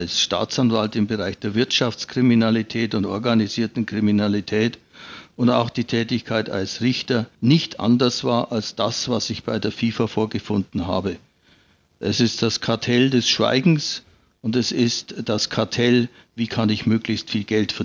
als Staatsanwalt im Bereich der Wirtschaftskriminalität und organisierten Kriminalität und auch die Tätigkeit als Richter nicht anders war als das, was ich bei der FIFA vorgefunden habe. Es ist das Kartell des Schweigens und es ist das Kartell, wie kann ich möglichst viel Geld verdienen.